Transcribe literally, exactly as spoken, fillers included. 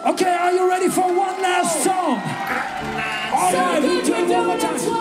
Okay, are you ready for one last song? All right, we'll do it one more time.